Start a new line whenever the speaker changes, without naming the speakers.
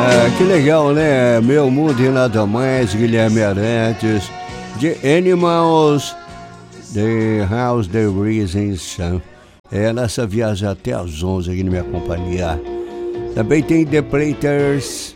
Que legal, né? Meu Mundo e Nada Mais, Guilherme Arantes, The Animals, The House, The Reason Sun. Nessa viagem até às 11 aqui na minha companhia. Também tem The Platers,